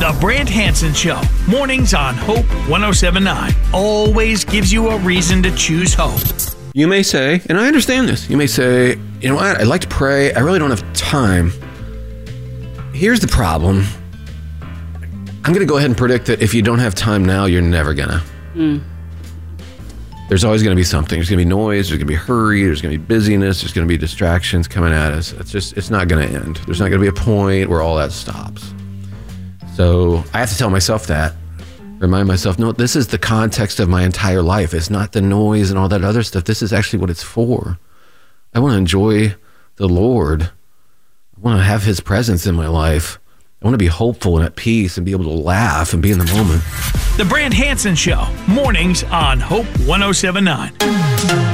The Brant Hansen Show, mornings on Hope 107.9, always gives you a reason to choose hope. You may say, and I understand this, you may say, you know what, I'd like to pray, I really don't have time. Here's the problem. I'm going to go ahead and predict that if you don't have time now, you're never going to. There's always going to be something. There's going to be noise, there's going to be hurry, there's going to be busyness, there's going to be distractions coming at us. It's not going to end. There's not going to be a point where all that stops. So I have to tell myself that. Remind myself, no, this is the context of my entire life. It's not the noise and all that other stuff. This is actually what it's for. I want to enjoy the Lord. I want to have his presence in my life. I want to be hopeful and at peace and be able to laugh and be in the moment. The Brant Hansen Show, mornings on Hope 107.9.